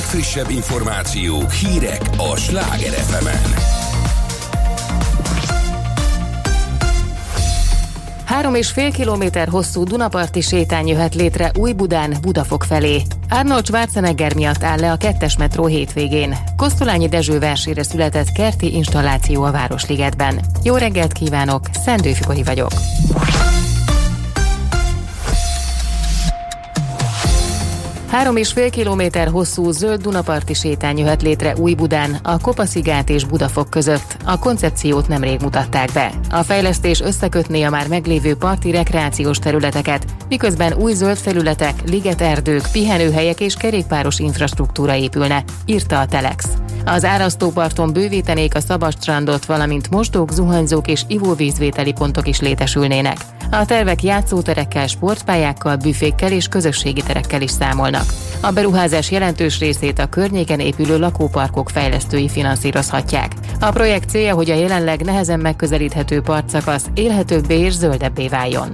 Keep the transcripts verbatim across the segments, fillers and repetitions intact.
legfrissebb információk, hírek a Sláger ef emen. Három és fél kilométer hosszú Dunaparti sétány jöhet létre Újbudán Budafok felé. Arnold Schwarzenegger miatt áll le a kettes metró hétvégén. Kosztolányi Dezső versére született kerti installáció a Városligetben. Jó reggelt kívánok, Szendő Fikori vagyok. Három és fél kilométer hosszú zöld Dunaparti sétány jöhet létre Újbudán, a Kopaszigát és Budafok között. A koncepciót nemrég mutatták be. A fejlesztés összekötné a már meglévő parti rekreációs területeket, miközben új zöld felületek, ligeterdők, pihenőhelyek és kerékpáros infrastruktúra épülne, írta a Telex. Az árasztóparton bővítenék a szabad strandot, valamint mosdók, zuhanyzók és ivóvízvételi pontok is létesülnének. A tervek játszóterekkel, sportpályákkal, büfékkel és közösségi terekkel is számolnak. A beruházás jelentős részét a környéken épülő lakóparkok fejlesztői finanszírozhatják. A projekt célja, hogy a jelenleg nehezen megközelíthető partszakasz élhetőbbé és zöldebbé váljon.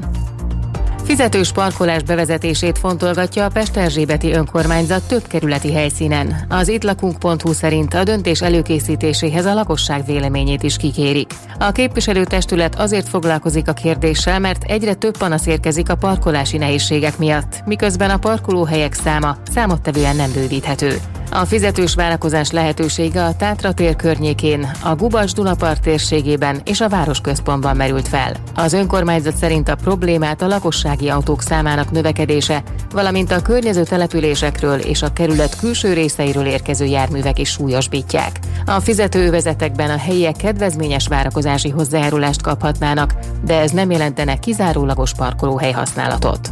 Fizetős parkolás bevezetését fontolgatja a Pesterzsébeti önkormányzat több kerületi helyszínen. Az ittlakunk pont hu szerint a döntés előkészítéséhez a lakosság véleményét is kikérik. A képviselőtestület azért foglalkozik a kérdéssel, mert egyre több panasz érkezik a parkolási nehézségek miatt, miközben a parkolóhelyek száma számottevően nem bővíthető. A fizetős várakozás lehetősége a Tátra tér környékén, a Gubacs-Dunapart térségében és a városközpontban merült fel. Az önkormányzat szerint a problémát a lakossági autók számának növekedése, valamint a környező településekről és a kerület külső részeiről érkező járművek is súlyosbítják. A fizetőövezetekben a helyiek kedvezményes várakozási hozzájárulást kaphatnának, de ez nem jelentene kizárólagos parkolóhely használatot.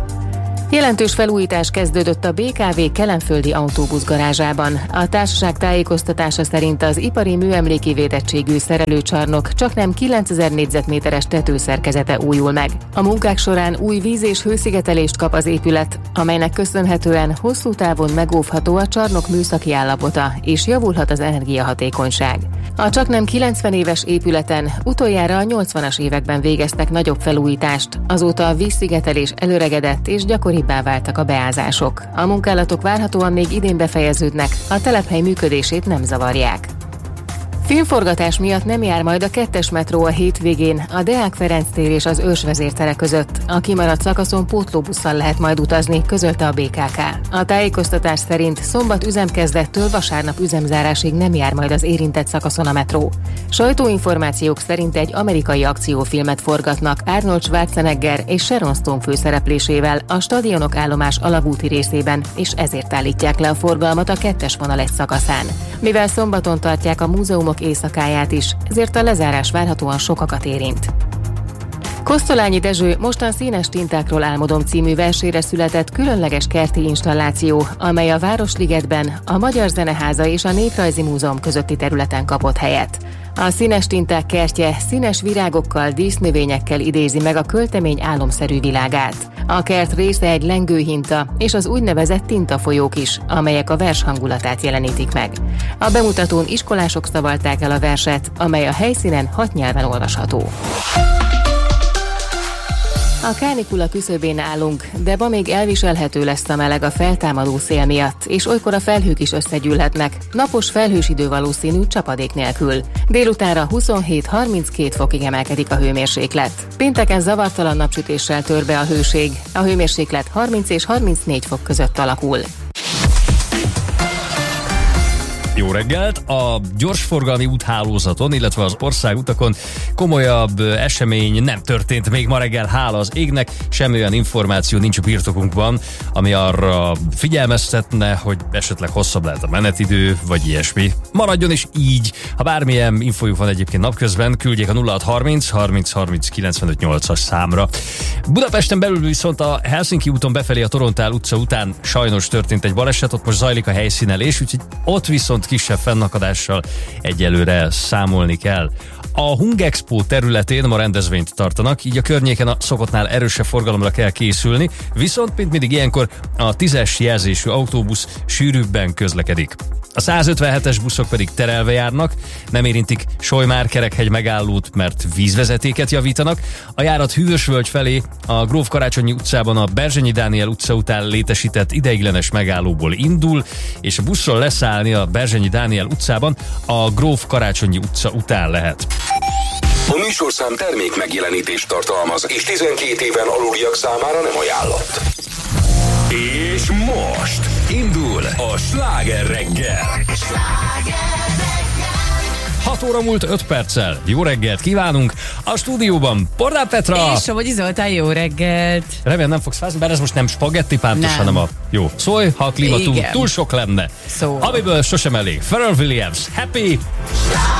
Jelentős felújítás kezdődött a bé ká vé kelenföldi autóbuszgarázsában. A társaság tájékoztatása szerint az ipari műemléki védettségű szerelőcsarnok csaknem kilencezer négyzetméteres tetőszerkezete újul meg. A munkák során új víz- és hőszigetelést kap az épület, amelynek köszönhetően hosszú távon megóvható a csarnok műszaki állapota, és javulhat az energiahatékonyság. A csaknem kilencven éves épületen utoljára a nyolcvanas években végeztek nagyobb felújítást, azóta a vízszigetelés előregedett és gyakoribbá váltak a beázások. A munkálatok várhatóan még idén befejeződnek, a telephely működését nem zavarják. Filmforgatás miatt nem jár majd a kettes metró a hétvégén a Deák Ferenc tér és az Ősvezér tere között. A kimaradt szakaszon pótlóbusszal lehet majd utazni, közölte a bé ká ká. A tájékoztatás szerint szombat üzemkezdettől vasárnap üzemzárásig nem jár majd az érintett szakaszon a metró. Sajtóinformációk szerint egy amerikai akciófilmet forgatnak Arnold Schwarzenegger és Sharon Stone főszereplésével a stadionok állomás alagúti részében, és ezért állítják le a forgalmat a kettes vonal egy szakaszán. Mivel szombaton tartják a múzeumok éjszakáját is, ezért a lezárás várhatóan sokakat érint. Kosztolányi Dezső mostan Színes tintákról álmodom című versére született különleges kerti installáció, amely a Városligetben, a Magyar Zeneháza és a Néprajzi Múzeum közötti területen kapott helyet. A színes tinták kertje színes virágokkal, dísznövényekkel idézi meg a költemény álomszerű világát. A kert része egy lengőhinta és az úgynevezett tintafolyók is, amelyek a vers hangulatát jelenítik meg. A bemutatón iskolások szavalták el a verset, amely a helyszínen hat nyelven olvasható. A kánikula küszöbén állunk, de ma még elviselhető lesz a meleg a feltámadó szél miatt, és olykor a felhők is összegyűlhetnek, napos felhős idő valószínű csapadék nélkül. Délutánra huszonhét-harminckét fokig emelkedik a hőmérséklet. Pénteken zavartalan napsütéssel tör be a hőség, a hőmérséklet harminc és harmincnégy fok között alakul. Jó reggelt! A gyorsforgalmi úthálózaton, illetve az országutakon komolyabb esemény nem történt még ma reggel, hála az égnek. Semmi olyan információ nincs a birtokunkban, ami arra figyelmeztetne, hogy esetleg hosszabb lehet a menetidő, vagy ilyesmi. Maradjon is így. Ha bármilyen infójuk van egyébként napközben, küldjék a nulla hat harminc harminc harminc kilencvenöt nyolcas számra. Budapesten belül viszont a Helsinki úton befelé a Torontál utca után sajnos történt egy baleset, ott most zajlik a helyszínelés, úgyhogy ott viszont kisebb fennakadással egyelőre számolni kell. A Hungexpo területén ma rendezvényt tartanak, így a környéken a szokottnál erősebb forgalomra kell készülni, viszont mint mindig ilyenkor a tízes jelzésű autóbusz sűrűbben közlekedik. A százötvenhetes buszok pedig terelve járnak, nem érintik Solymár-Kerekhegy megállót, mert vízvezetéket javítanak. A járat Hűvösvölgy felé a Gróf Karácsonyi utcában a Berzsenyi Dániel utca után létesített ideiglenes megállóból indul, és a buszról leszállni a Berzsenyi Dániel utcában a Gróf Karácsonyi utca után lehet. A műsorszám termék megjelenítést tartalmaz, és tizenkét éven aluliak számára nem ajánlott. És most indul a Sláger reggel. hat óra múlt öt perccel. Jó reggelt kívánunk! A stúdióban Pordán Petra! És Somogyi Zoltán, jó reggelt! Remélem nem fogsz fázni, bár ez most nem spagetti pártos, Nem. hanem a jó. Szólj, ha a klíma túl, Igen. túl sok lenne. Szóval. Amiből sosem elég. Pharrell Williams, Happy!